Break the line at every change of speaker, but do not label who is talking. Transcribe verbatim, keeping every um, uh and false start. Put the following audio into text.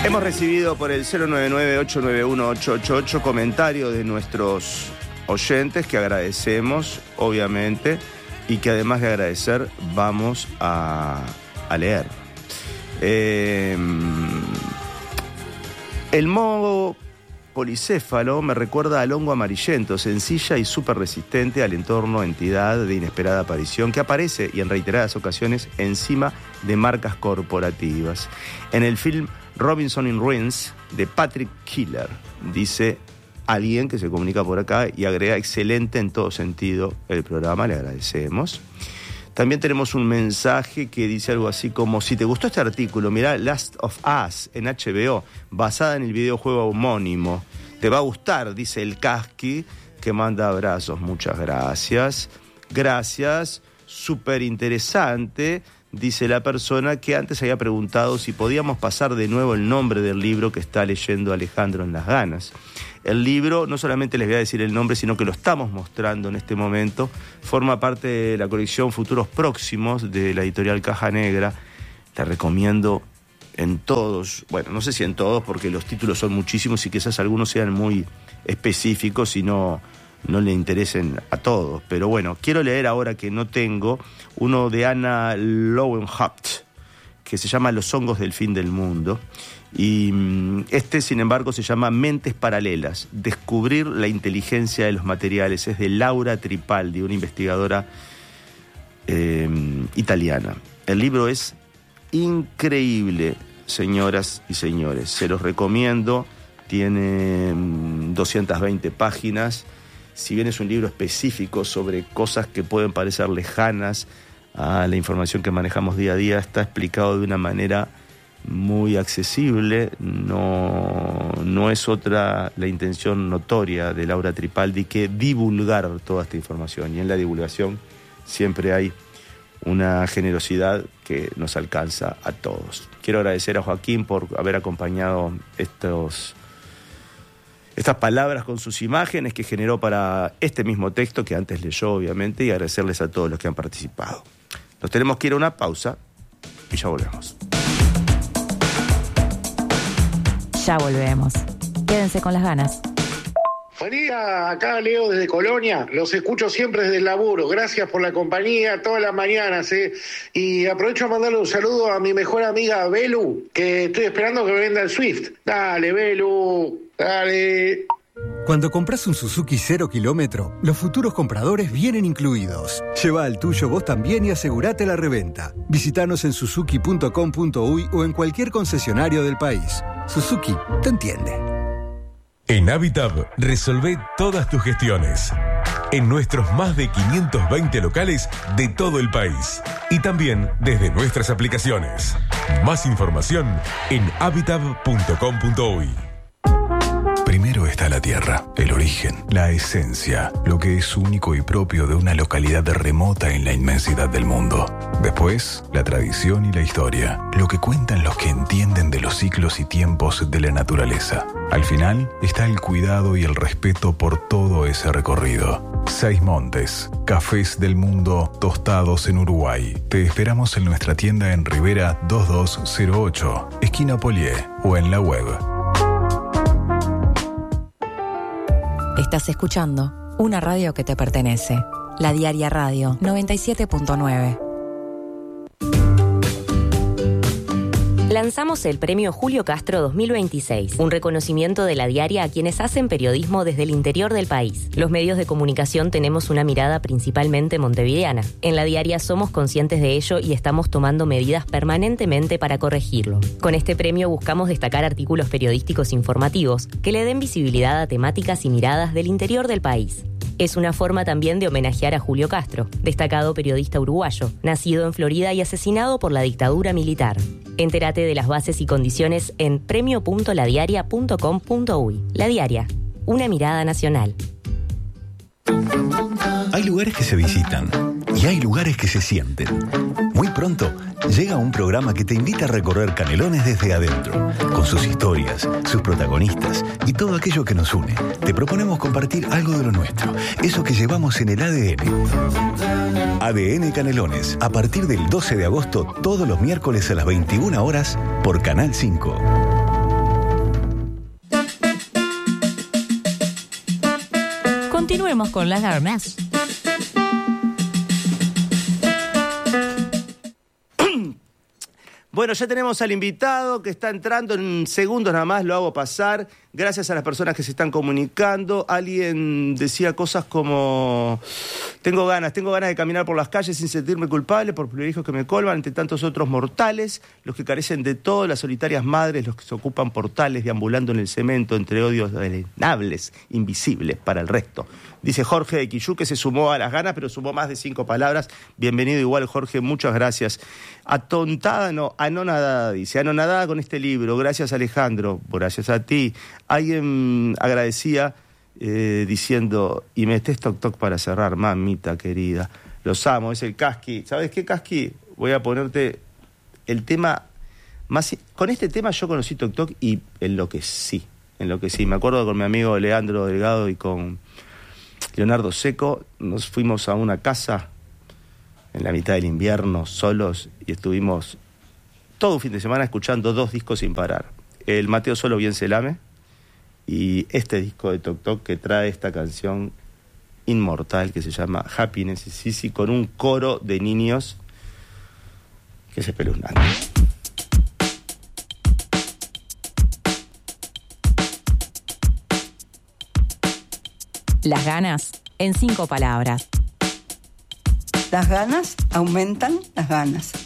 Hemos recibido por el cero nueve nueve, ocho nueve uno, ocho ocho ocho comentarios de nuestros oyentes que agradecemos, obviamente, y que además de agradecer vamos a, a leer. Eh, el moho policéfalo me recuerda al hongo amarillento, sencilla y súper resistente al entorno, entidad de inesperada aparición que aparece y en reiteradas ocasiones encima de marcas corporativas. En el film Robinson in Ruins de Patrick Killer, dice alguien que se comunica por acá y agrega excelente en todo sentido el programa, le agradecemos. También tenemos un mensaje que dice algo así como: si te gustó este artículo, mirá Last of Us en H B O, basada en el videojuego homónimo. Te va a gustar, dice el Casqui, que manda abrazos. Muchas gracias. Gracias, súper interesante, dice la persona que antes había preguntado si podíamos pasar de nuevo el nombre del libro que está leyendo Alejandro en las ganas. El libro, no solamente les voy a decir el nombre, sino que lo estamos mostrando en este momento, forma parte de la colección Futuros Próximos de la editorial Caja Negra. Te recomiendo en todos, bueno, no sé si en todos, porque los títulos son muchísimos y quizás algunos sean muy específicos y no, no le interesen a todos. Pero bueno, quiero leer ahora que no tengo uno de Anna Lowenhaupt, que se llama Los hongos del fin del mundo. Y este, sin embargo, se llama Mentes Paralelas, descubrir la inteligencia de los materiales. Es de Laura Tripaldi, una investigadora eh, italiana. El libro es increíble, señoras y señores. Se los recomiendo. Tiene doscientas veinte páginas. Si bien es un libro específico sobre cosas que pueden parecer lejanas a la información que manejamos día a día, está explicado de una manera muy accesible. No, no es otra la intención notoria de Laura Tripaldi que divulgar toda esta información, y en la divulgación siempre hay una generosidad que nos alcanza a todos. Quiero agradecer a Joaquín por haber acompañado estos, estas palabras con sus imágenes que generó para este mismo texto que antes leyó, obviamente, y agradecerles a todos los que han participado. Nos tenemos que ir a una pausa y ya volvemos.
Ya volvemos. Quédense con las ganas.
Buen día, acá Leo desde Colonia. Los escucho siempre desde el laburo. Gracias por la compañía todas las mañanas. ¿eh? Y aprovecho a mandarle un saludo a mi mejor amiga Belu, que estoy esperando que me venda el Swift. Dale, Belu, dale.
Cuando compras un Suzuki cero kilómetro, los futuros compradores vienen incluidos. Lleva al tuyo vos también y asegurate la reventa. Visítanos en suzuki punto com punto uy o en cualquier concesionario del país. Suzuki te entiende.
En Habitat resolvé todas tus gestiones. En nuestros más de quinientos veinte locales de todo el país. Y también desde nuestras aplicaciones. Más información en habitat punto com punto uy.
Primero está la tierra, el origen, la esencia, lo que es único y propio de una localidad remota en la inmensidad del mundo. Después, la tradición y la historia, lo que cuentan los que entienden de los ciclos y tiempos de la naturaleza. Al final, está el cuidado y el respeto por todo ese recorrido. Seis Montes, cafés del mundo tostados en Uruguay. Te esperamos en nuestra tienda en Rivera dos dos cero ocho, esquina Polié, o en la web.
Estás escuchando una radio que te pertenece. La Diaria Radio noventa y siete punto nueve.
Lanzamos el Premio Julio Castro dos mil veintiséis, un reconocimiento de la Diaria a quienes hacen periodismo desde el interior del país. Los medios de comunicación tenemos una mirada principalmente montevideana. En la Diaria somos conscientes de ello y estamos tomando medidas permanentemente para corregirlo. Con este premio buscamos destacar artículos periodísticos informativos que le den visibilidad a temáticas y miradas del interior del país. Es una forma también de homenajear a Julio Castro, destacado periodista uruguayo, nacido en Florida y asesinado por la dictadura militar. Entérate de las bases y condiciones en premio punto la diaria punto com punto uy. La Diaria, una mirada nacional.
Hay lugares que se visitan y hay lugares que se sienten. Muy pronto llega un programa que te invita a recorrer Canelones desde adentro, con sus historias, sus protagonistas y todo aquello que nos une. Te proponemos compartir algo de lo nuestro, eso que llevamos en el A D N. A D N Canelones, a partir del doce de agosto, todos los miércoles a las veintiuna horas, por Canal cinco.
Continuemos con las ganas.
Bueno, ya tenemos al invitado que está entrando en segundos nada más, lo hago pasar. Gracias a las personas que se están comunicando. Alguien decía cosas como: tengo ganas, tengo ganas de caminar por las calles sin sentirme culpable por privilegios que me colman entre tantos otros mortales, los que carecen de todo, las solitarias madres, los que se ocupan portales, deambulando en el cemento entre odios deleznables, invisibles para el resto. Dice Jorge de Quillú, que se sumó a las ganas, pero sumó más de cinco palabras. Bienvenido igual, Jorge, muchas gracias. Atontada, no, anonadada, dice, anonadada con este libro. Gracias, Alejandro, gracias a ti. Alguien agradecía eh, diciendo, y metés toc toc para cerrar, mamita querida. Los amo, es el Casqui. ¿Sabes qué, Casqui? Voy a ponerte el tema más... Con este tema yo conocí toc toc y enloquecí, enloquecí. Me acuerdo con mi amigo Leandro Delgado y con Leonardo Seco, nos fuimos a una casa en la mitad del invierno, solos, y estuvimos todo un fin de semana escuchando dos discos sin parar. El Mateo Solo Bien Se Lame y este disco de Toc Toc que trae esta canción inmortal que se llama Happiness is Easy, con un coro de niños que es espeluznante.
Las ganas en cinco palabras.
Las ganas aumentan las ganas.